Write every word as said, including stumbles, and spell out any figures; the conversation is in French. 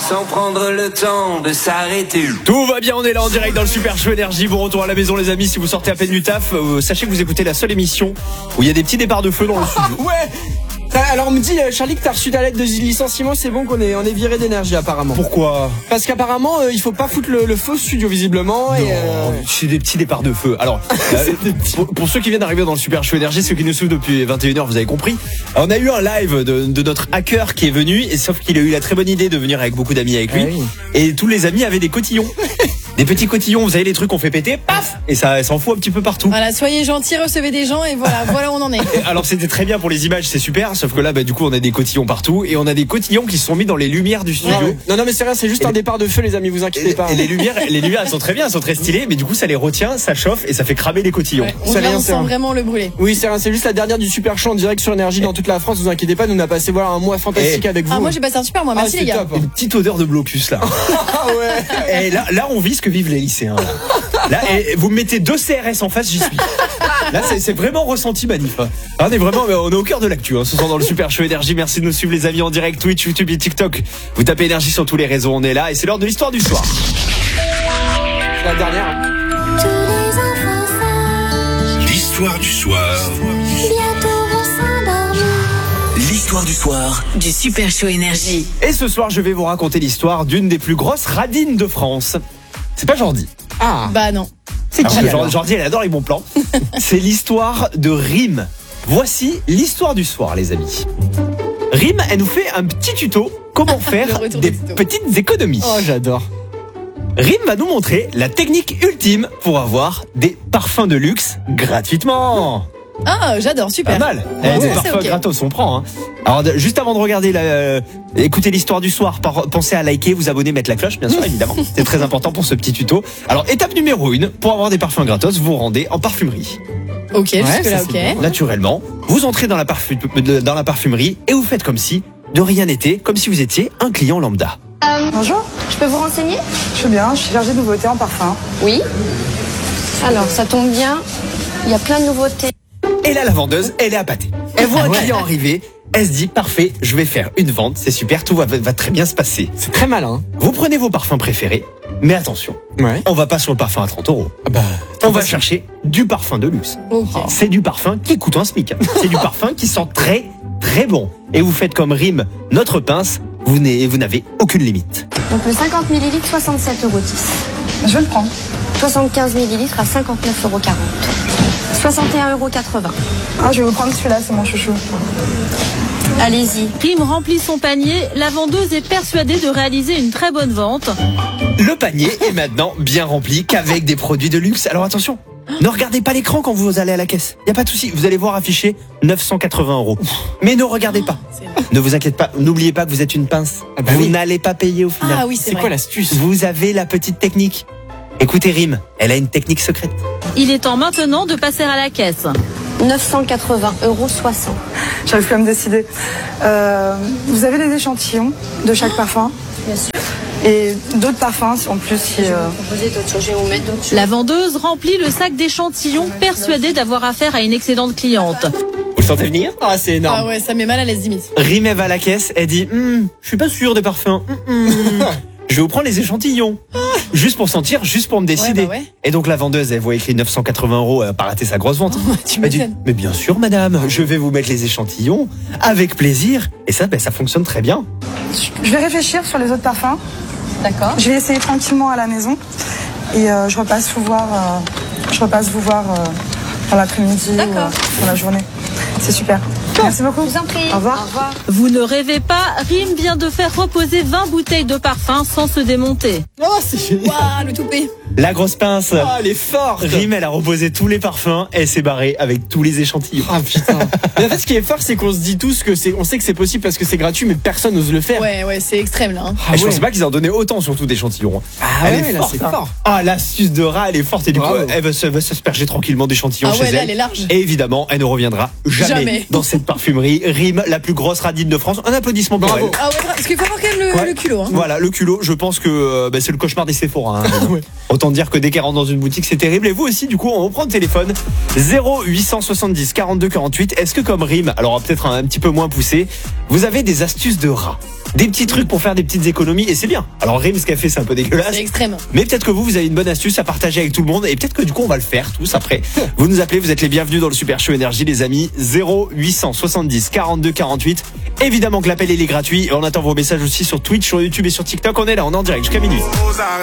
sans prendre le temps de s'arrêter. Tout va bien, on est là en direct dans le Super Show Énergie. Bon retour à la maison les amis, si vous sortez à peine du taf, euh, sachez que vous écoutez la seule émission où il y a des petits départs de feu dans le studio. Ouais. Alors on me dit Charlie que t'as reçu ta lettre de licenciement, c'est bon qu'on est, on est viré d'énergie apparemment. Pourquoi ? Parce qu'apparemment euh, il faut pas foutre le, le feu au studio visiblement. Non, et euh... c'est des petits départs de feu. Alors, euh, pour, pour ceux qui viennent d'arriver dans le Super Show Énergie, ceux qui nous suivent depuis vingt et une heures, vous avez compris. On a eu un live de, de notre hacker qui est venu, et sauf qu'il a eu la très bonne idée de venir avec beaucoup d'amis avec lui. Ah oui. Et tous les amis avaient des cotillons. Des petits cotillons, vous savez les trucs qu'on fait péter, paf, et ça s'en fout un petit peu partout. Voilà, soyez gentils, recevez des gens et voilà, voilà où on en est. Et alors c'était très bien pour les images, c'est super, sauf que là bah, du coup on a des cotillons partout et on a des cotillons qui se sont mis dans les lumières du studio. Ouais. Non non mais c'est rien, c'est juste et un les... départ de feu les amis, vous inquiétez et, pas. Et les lumières, les lumières elles sont très bien, elles sont très stylées, mais du coup ça les retient, ça chauffe et ça fait cramer les cotillons. Ouais, on, C'est rien, on c'est sent un... vraiment le brûler. Oui c'est rien, c'est juste la dernière du Super Show en direct sur Énergie dans toute la France, vous inquiétez pas, nous on a passé voilà un mois fantastique et... avec vous. Ah moi j'ai passé un super mois, merci ah, les gars. Top, hein. Une petite odeur de blocus là. Ah ouais. Et là, là on vit ce que vivent les lycéens. Là, là et vous me mettez deux C R S en face, j'y suis. Là c'est, c'est vraiment ressenti manif. Hein. On est vraiment, on est au cœur de l'actu. Hein. Ce soir dans le Super Show Énergie, merci de nous suivre les amis en direct Twitch, YouTube et TikTok. Vous tapez Énergie sur tous les réseaux, on est là et c'est l'heure de l'histoire du soir. C'est la dernière. L'histoire du soir. L'histoire du soir du Super Show Énergie. Et ce soir, je vais vous raconter l'histoire d'une des plus grosses radines de France. C'est pas Jordi. Ah. Bah non. C'est qui alors ? Jordi, elle adore les bons plans. C'est l'histoire de Rim. Voici l'histoire du soir, les amis. Rim, elle nous fait un petit tuto comment faire des petites économies. Oh, j'adore. Rim va nous montrer la technique ultime pour avoir des parfums de luxe gratuitement. Ah, j'adore, super. Pas mal. Bon, Eh, des ça, parfums okay. gratos, on prend. Hein. Alors, de, juste avant de regarder, la, euh, écouter l'histoire du soir, par, pensez à liker, vous abonner, mettre la cloche, bien sûr, évidemment. C'est très important pour ce petit tuto. Alors, étape numéro une, pour avoir des parfums gratos, vous vous rendez en parfumerie. Ok, Ouais, jusque là, ça, c'est ok. bon. Naturellement, vous entrez dans la, parfum, dans la parfumerie et vous faites comme si de rien n'était, comme si vous étiez un client lambda. Euh, Bonjour, je peux vous renseigner? Je veux bien, je suis chargée de nouveautés en parfum. Oui. Alors, ça tombe bien, il y a plein de nouveautés. Et là, la vendeuse, elle est appâtée. Elle voit un client arriver, elle se dit, parfait, je vais faire une vente, c'est super, tout va, va très bien se passer. C'est très malin. Vous prenez vos parfums préférés, mais attention, Ouais. on va pas sur le parfum à trente euros. Ah bah, On va chercher du parfum de luxe. Ok. C'est du parfum qui coûte un SMIC. C'est du parfum qui sent très, très bon. Et vous faites comme Rim, notre pince, vous n'avez, vous n'avez aucune limite. Donc le cinquante millilitres, soixante-sept euros dix. Je vais le prendre. soixante-quinze millilitres à cinquante-neuf euros quarante. soixante et un euros quatre-vingts. Ah, je vais vous prendre celui-là, c'est mon chouchou. Allez-y. Rim remplit son panier, la vendeuse est persuadée de réaliser une très bonne vente. Le panier est maintenant bien rempli qu'avec des produits de luxe. Alors attention, ne regardez pas l'écran quand vous allez à la caisse. Il n'y a pas de souci, vous allez voir affiché neuf cent quatre-vingts euros. Mais ne regardez pas. Ne vous inquiétez pas, n'oubliez pas que vous êtes une pince. Ah bah vous oui. n'allez pas payer au final. Ah oui, c'est c'est vrai. quoi l'astuce? Vous avez la petite technique. Écoutez Rim, elle a une technique secrète. Il est temps maintenant de passer à la caisse. neuf cent quatre-vingts euros soixante. J'arrive plus à me décider. Euh, vous avez les échantillons de chaque parfum Bien sûr. et d'autres parfums en plus. Si, euh... Proposer d'autres choses, je vais vous mettre d'autres choses. La vendeuse remplit le sac d'échantillons, persuadée d'avoir affaire à une excellente cliente. Vous le sentez venir? Ah, c'est énorme. Ah ouais, ça met mal à l'aise limite. Rim, elle va à la caisse, elle dit hm, je suis pas sûr des parfums. Hum, hum. Je vais vous prendre les échantillons. Juste pour sentir, juste pour me décider. Ouais, bah ouais. Et donc la vendeuse, elle voit écrit neuf cent quatre-vingts euros, elle a pas raté sa grosse vente. Tu Elle dit, m'étonnes. mais bien sûr madame, je vais vous mettre les échantillons avec plaisir. Et ça, ben, ça fonctionne très bien. Je vais réfléchir sur les autres parfums. D'accord. Je vais essayer tranquillement à la maison et euh, je repasse vous voir. Euh, je repasse vous voir euh, dans l'après-midi ou D'accord. euh, dans la journée. C'est super. Merci beaucoup. Je vous en prie. Au revoir. Au revoir. Vous ne rêvez pas, Rim vient de faire reposer vingt bouteilles de parfum sans se démonter. Oh, c'est génial. Waouh, le toupet. La grosse pince. Ah, elle est forte. Rim, elle a reposé tous les parfums, elle s'est barrée avec tous les échantillons. Ah putain. Mais en fait, ce qui est fort, c'est qu'on se dit tous que c'est, on sait que c'est possible parce que c'est gratuit, mais personne n'ose le faire. Ouais, ouais, c'est extrême là. Hein. Ah Et je ouais. pensais pas qu'ils en donnaient autant, surtout d'échantillons. Ah elle ouais, est là, forte, c'est hein. fort. Ah, l'astuce de rat, elle est forte et du Bravo. coup, elle va se, va s'asperger tranquillement d'échantillons Ah chez ouais, là, elle. elle est large. Et évidemment, elle ne reviendra jamais, Jamais. dans cette parfumerie. Rim, la plus grosse radine de France. Un applaudissement pour Bravo. elle. Ah ouais, parce qu'il faut avoir quand même le, Ouais. le culot. Hein. Voilà, le culot, je pense que euh, bah, c'est le cauchemar des Sephora. Hein. Ouais. On Autant dire que dès qu'elle rentre dans une boutique, c'est terrible. Et vous aussi, du coup, on reprend le téléphone. zéro huit cent soixante-dix quarante-deux quarante-huit. Est-ce que comme Rime, alors peut-être un, un petit peu moins poussé, vous avez des astuces de rat? Des petits trucs pour faire des petites économies, et c'est bien. Alors Rime, ce qu'elle fait, c'est un peu dégueulasse. C'est extrême. Mais peut-être que vous, vous avez une bonne astuce à partager avec tout le monde. Et peut-être que du coup, on va le faire tous après. Vous nous appelez, vous êtes les bienvenus dans le Super Show Énergie, les amis. zéro huit cent soixante-dix quarante-deux quarante-huit. Évidemment que l'appel il est gratuit. Et on attend vos messages aussi sur Twitch, sur YouTube et sur TikTok. On est là, on est en direct jusqu'à minuit.